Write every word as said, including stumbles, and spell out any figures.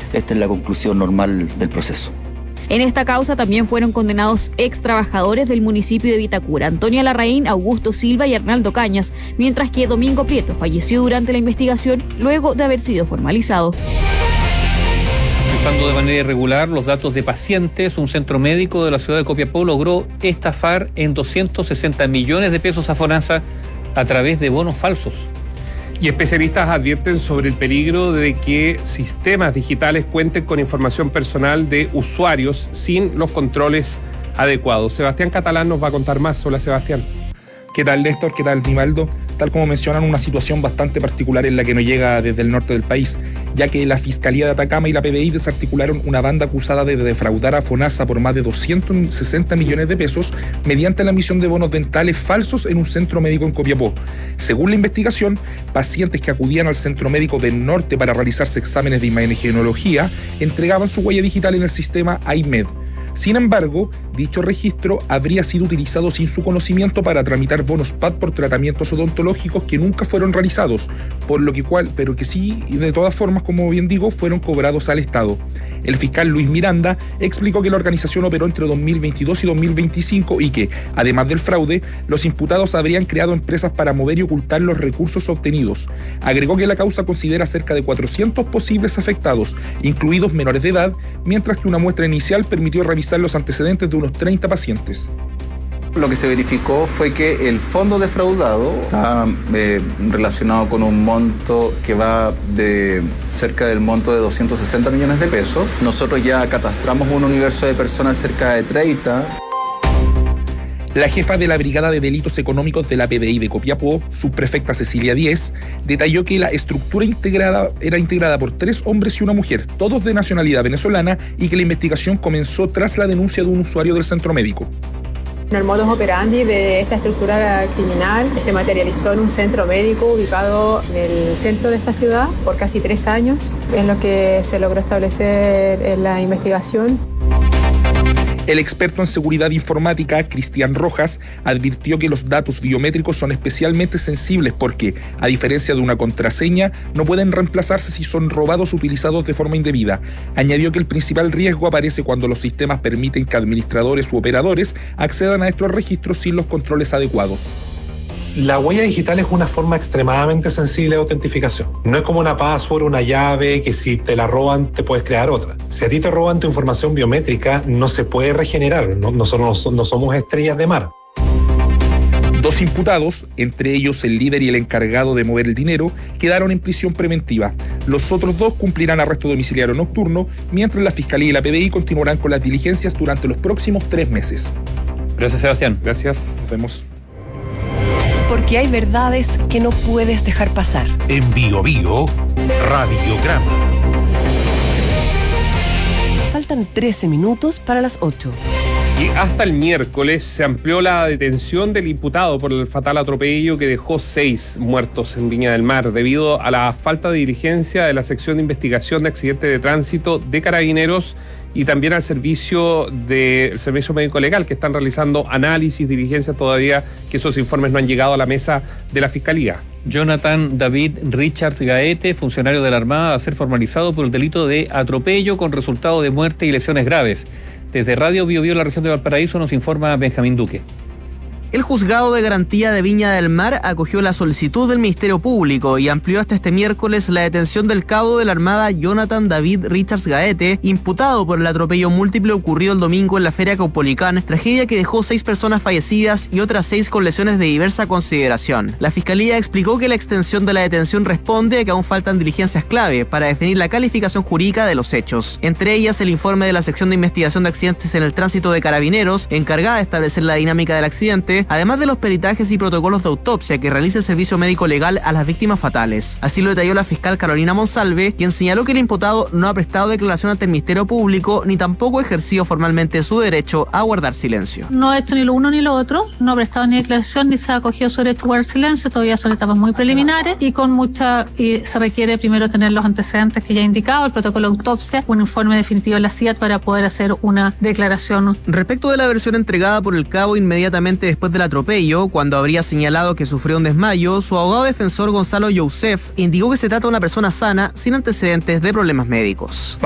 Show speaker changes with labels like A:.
A: esta es la conclusión normal del proceso.
B: En esta causa también fueron condenados ex trabajadores del municipio de Vitacura, Antonia Larraín, Augusto Silva y Arnaldo Cañas, mientras que Domingo Prieto falleció durante la investigación luego de haber sido formalizado.
C: Usando de manera irregular los datos de pacientes, un centro médico de la ciudad de Copiapó logró estafar en doscientos sesenta millones de pesos a FONASA a través de bonos falsos.
D: Y especialistas advierten sobre el peligro de que sistemas digitales cuenten con información personal de usuarios sin los controles adecuados. Sebastián Catalán nos va a contar más. Hola, Sebastián.
E: ¿Qué tal, Néstor? ¿Qué tal, Nivaldo? Tal como mencionan, una situación bastante particular en la que nos llega desde el norte del país, ya que la Fiscalía de Atacama y la P D I desarticularon una banda acusada de defraudar a FONASA por más de doscientos sesenta millones de pesos mediante la emisión de bonos dentales falsos en un centro médico en Copiapó. Según la investigación, pacientes que acudían al centro médico del norte para realizarse exámenes de imagenología entregaban su huella digital en el sistema AIMED. Sin embargo, dicho registro habría sido utilizado sin su conocimiento para tramitar bonos P A D por tratamientos odontológicos que nunca fueron realizados, por lo que cual, pero que sí, y de todas formas, como bien digo, fueron cobrados al Estado. El fiscal Luis Miranda explicó que la organización operó entre dos mil veintidós y dos mil veinticinco y que, además del fraude, los imputados habrían creado empresas para mover y ocultar los recursos obtenidos. Agregó que la causa considera cerca de cuatrocientos posibles afectados, incluidos menores de edad, mientras que una muestra inicial permitió revisar los antecedentes de unos treinta pacientes.
F: Lo que se verificó fue que el fondo defraudado está eh, relacionado con un monto que va de cerca del monto de doscientos sesenta millones de pesos. Nosotros ya catastramos un universo de personas cerca de treinta.
E: La jefa de la Brigada de Delitos Económicos de la P D I de Copiapó, subprefecta Cecilia Díez, detalló que la estructura integrada era integrada por tres hombres y una mujer, todos de nacionalidad venezolana, y que la investigación comenzó tras la denuncia de un usuario del centro médico.
G: El modus operandi de esta estructura criminal se materializó en un centro médico ubicado en el centro de esta ciudad por casi tres años. Es lo que se logró establecer en la investigación.
E: El experto en seguridad informática, Cristian Rojas, advirtió que los datos biométricos son especialmente sensibles porque, a diferencia de una contraseña, no pueden reemplazarse si son robados o utilizados de forma indebida. Añadió que el principal riesgo aparece cuando los sistemas permiten que administradores u operadores accedan a estos registros sin los controles adecuados.
H: La huella digital es una forma extremadamente sensible de autentificación. No es como una password, una llave, que si te la roban te puedes crear otra. Si a ti te roban tu información biométrica, no se puede regenerar. No, nosotros no, no somos estrellas de mar.
E: Dos imputados, entre ellos el líder y el encargado de mover el dinero, quedaron en prisión preventiva. Los otros dos cumplirán arresto domiciliario nocturno, mientras la Fiscalía y la P D I continuarán con las diligencias durante los próximos tres meses.
C: Gracias, Sebastián.
D: Gracias.
E: Nos vemos.
I: Porque hay verdades que no puedes dejar pasar.
J: En Bio Bio, Radiograma.
I: Faltan trece minutos para las ocho.
D: Y hasta el miércoles se amplió la detención del imputado por el fatal atropello que dejó seis muertos en Viña del Mar debido a la falta de diligencia de la sección de investigación de accidentes de tránsito de Carabineros y también al servicio del Servicio Médico Legal, que están realizando análisis, diligencias todavía, que esos informes no han llegado a la mesa de la Fiscalía.
C: Jonathan David Richards Gaete, funcionario de la Armada, va a ser formalizado por el delito de atropello con resultado de muerte y lesiones graves. Desde Radio Bio Bio, la región de Valparaíso, nos informa Benjamín Duque.
K: El Juzgado de Garantía de Viña del Mar acogió la solicitud del Ministerio Público y amplió hasta este miércoles la detención del cabo de la Armada Jonathan David Richards Gaete, imputado por el atropello múltiple ocurrido el domingo en la Feria Caupolicán, tragedia que dejó seis personas fallecidas y otras seis con lesiones de diversa consideración. La Fiscalía explicó que la extensión de la detención responde a que aún faltan diligencias clave para definir la calificación jurídica de los hechos, entre ellas el informe de la Sección de Investigación de Accidentes en el Tránsito de Carabineros, encargada de establecer la dinámica del accidente, además de los peritajes y protocolos de autopsia que realiza el Servicio Médico Legal a las víctimas fatales. Así lo detalló la fiscal Carolina Monsalve, quien señaló que el imputado no ha prestado declaración ante el Ministerio Público ni tampoco ha ejercido formalmente su derecho a guardar silencio.
L: No ha hecho ni lo uno ni lo otro, no ha prestado ni declaración ni se ha acogido su derecho a guardar silencio, todavía son etapas muy preliminares y con mucha y se requiere primero tener los antecedentes que ya he indicado, el protocolo de autopsia, un informe definitivo de la C I A T para poder hacer una declaración.
K: Respecto de la versión entregada por el cabo inmediatamente después del atropello, cuando habría señalado que sufrió un desmayo, su abogado defensor Gonzalo Youssef indicó que se trata de una persona sana sin antecedentes de problemas médicos.